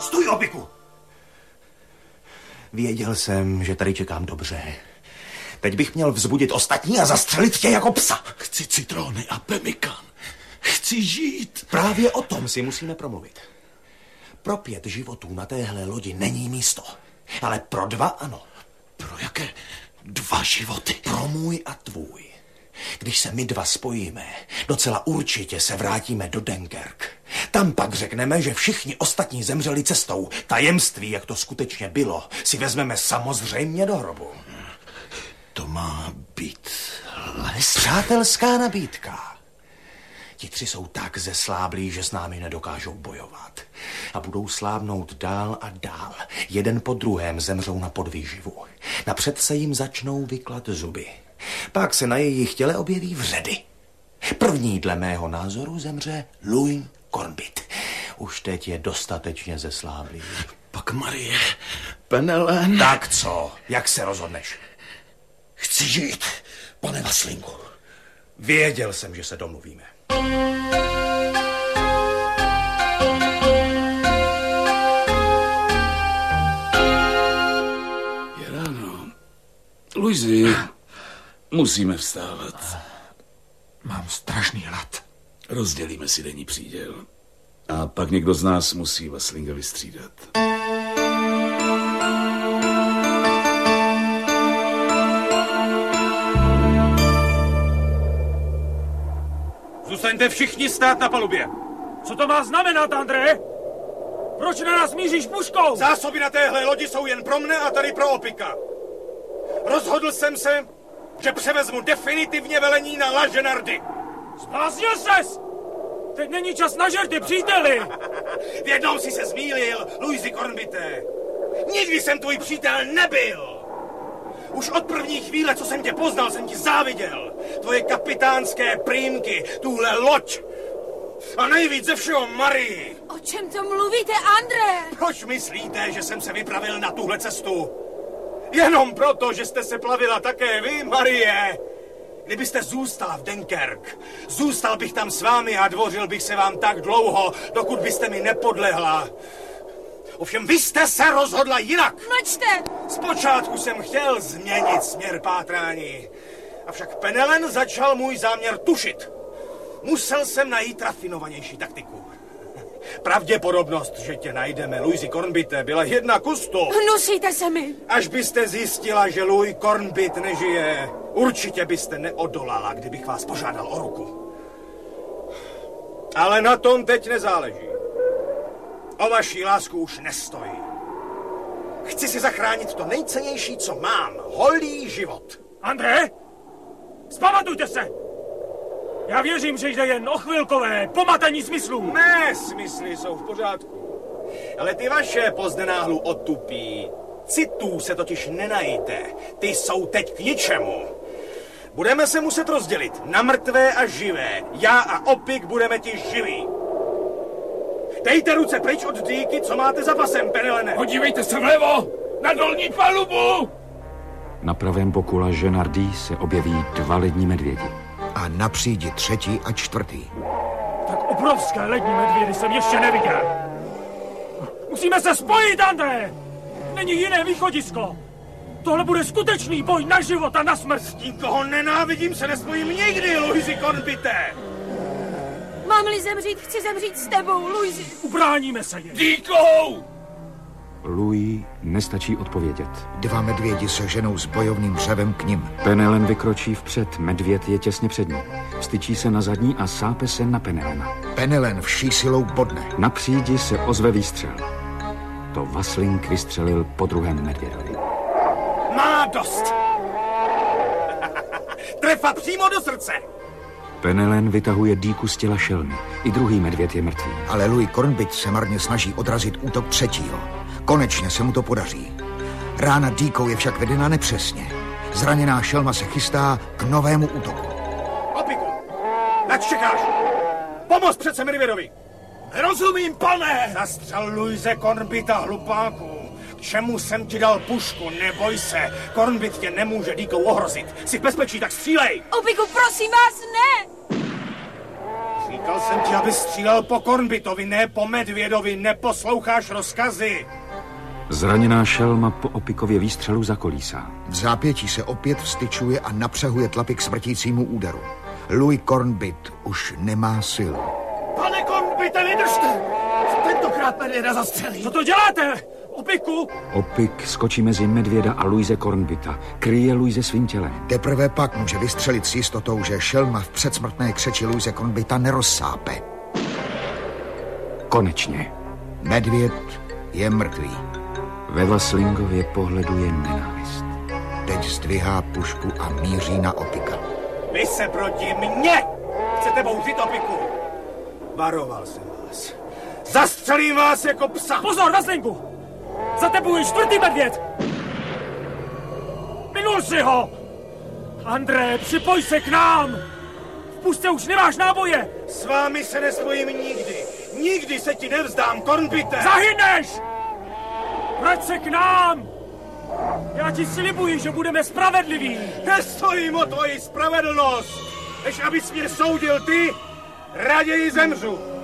Stůj, Opiku! Věděl jsem, že tady čekám dobře. Teď bych měl vzbudit ostatní a zastřelit tě jako psa. Chci citrony a pemmikan. Chci žít. Právě o tom si musíme promluvit. Pro 5 životů na téhle lodi není místo. Ale pro 2 ano. Pro jaké 2 životy? Pro můj a tvůj. Když se my 2 spojíme, docela určitě se vrátíme do Dunkerque. Tam pak řekneme, že všichni ostatní zemřeli cestou. Tajemství, jak to skutečně bylo, si vezmeme samozřejmě do hrobu. To má být les? Přátelská nabídka. Ti 3 jsou tak zesláblí, že s námi nedokážou bojovat. A budou slábnout dál a dál. Jeden po druhém zemřou na podvýživu. Napřed se jim začnou vyklat zuby. Pak se na jejich těle objeví vředy. První dle mého názoru zemře Louis Cornbit. Už teď je dostatečně zesláblý. Pak Marie, Penelen. Tak co? Jak se rozhodneš? Chci žít, pane Vaslingu. Věděl jsem, že se domluvíme. Je ráno. Luizi, musíme vstávat. Mám strašný hlad. Rozdělíme si denní příděl. A pak někdo z nás musí Vaslinga vystřídat. Zůstaňte všichni stát na palubě. Co to má znamenat, André? Proč na nás míříš puškou? Zásoby na téhle lodi jsou jen pro mne a tady pro Opika. Rozhodl jsem se, že převezmu definitivně velení na La Genardy. Zbláznil ses! Teď není čas na žerty, příteli! V jednom si se zmýlil, Louisi Cornbite. Nikdy jsem tvůj přítel nebyl. Už od první chvíle, co jsem tě poznal, jsem ti záviděl. Tvoje kapitánské prýmky, tuhle loď. A nejvíc ze všeho Marii. O čem to mluvíte, André? Proč myslíte, že jsem se vypravil na tuhle cestu? Jenom proto, že jste se plavila také vy, Marie. Kdybyste zůstala v Dunkerque, zůstal bych tam s vámi a dvořil bych se vám tak dlouho, dokud byste mi nepodlehla. Ovšem vy jste se rozhodla jinak. Mlčte! Zpočátku jsem chtěl změnit směr pátrání. Avšak Penelen začal můj záměr tušit. Musel jsem najít rafinovanější taktiku. Pravděpodobnost, že tě najdeme, Louisi Cornbite, byla 1 ku 100. Hnusíte se mi. Až byste zjistila, že Louis Cornbit nežije, určitě byste neodolala, kdybych vás požádal o ruku. Ale na tom teď nezáleží. O vaší lásku už nestojí. Chci si zachránit to nejcennější, co mám. Holý život. André, zpamatujte se! Já věřím, že jde jen o chvilkové pomatení smyslů. Mé smysly jsou v pořádku. Ale ty vaše pozdenáhlu otupí. Citů se totiž nenajíte. Ty jsou teď k ničemu. Budeme se muset rozdělit na mrtvé a živé. Já a Opik budeme ti živí. Dejte ruce pryč od dýky, co máte za pasem, Penelene. Podívejte se vlevo, na dolní palubu! Na pravém boku La Genardy se objeví 2 lední medvědi. A na přídi 3. a 4. Tak obrovské lední medvědy jsem ještě neviděl. Musíme se spojit, André! Není jiné východisko. Tohle bude skutečný boj na život a na smrt. S tím, koho nenávidím, se nespojím nikdy, Louisi Cornbite. Mám-li zemřít, chci zemřít s tebou, Louisi. Ubráníme se jim. Díkou! Louis nestačí odpovědět. 2 medvědi se ženou s bojovným řevem k nim. Penelen vykročí vpřed, medvěd je těsně před ní. Styčí se na zadní a sápe se na Penelena. Penelen vší silou bodne. Na přídi se ozve výstřel. To Vasling vystřelil po druhém medvědovi. Má dost. Trefa přímo do srdce. Penelen vytahuje dýku z těla šelmy. I druhý medvěd je mrtvý. Ale Louis Cornbit se marně snaží odrazit útok 3. Konečně se mu to podaří. Rána dýkou je však vedena nepřesně. Zraněná šelma se chystá k novému útoku. Opiku, nač čekáš? Pomoz přece medvědovi. Rozumím, pane! Zastřel Louise Cornbita, hlupáku. K čemu jsem ti dal pušku? Neboj se. Cornbit tě nemůže dýkou ohrozit. Jsi v bezpečí, tak střílej. Opiku, prosím vás, ne! Říkal jsem ti, aby střílel po Kornbitovi, ne po Medvědovi, neposloucháš rozkazy. Zraněná šelma po Opikově výstřelu zakolísá. V zápětí se opět vstyčuje a napřehuje tlapy k smrtícímu úderu. Louis Kornbit už nemá sil. Pane Kornbite, vydržte! Tentokrát Medvěda zastřelí. Co to děláte? Opiku! Opik skočí mezi Medvěda a Louise Kornbita. Kryje Louise svým tělem. Teprve pak může vystřelit s jistotou, že šelma v předsmrtné křeči Louise Kornbita nerozsápe. Konečně. Medvěd je mrtvý. Ve Vaslingově pohledu je nenávist. Teď zdvihá pušku a míří na Opika. Vy se proti mně chcete bouřit, Opiku. Varoval jsem vás. Zastřelím vás jako psa. Pozor, Vaslingu! Za tebou je 4. medvěd! Minul si ho! André, připoj se k nám! V pušce už nemáš náboje! S vámi se nespojím nikdy. Nikdy se ti nevzdám, Kornbite! Zahyneš! Vrať se k nám! Já ti slibuji, že budeme spravedliví! Nestojím o tvoji spravedlnost! Než abys mě soudil ty, raději zemřu!